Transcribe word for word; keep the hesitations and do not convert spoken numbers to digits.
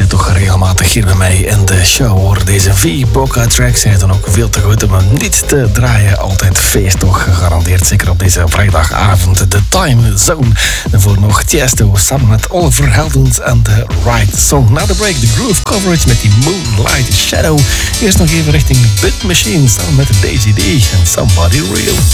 zit toch regelmatig hier bij mij in de show, hoor. Deze vier Boca tracks zijn dan ook veel te goed om hem niet te draaien. Altijd feest toch gegarandeerd, zeker op deze vrijdagavond. De Time Zone. Daarvoor nog Tiesto samen met Oliver Heldens en The Right Song. Na de break de groove coverage met die Moonlight Shadow. Eerst nog even richting Bit Machine samen met Daisy D en Somebody Real.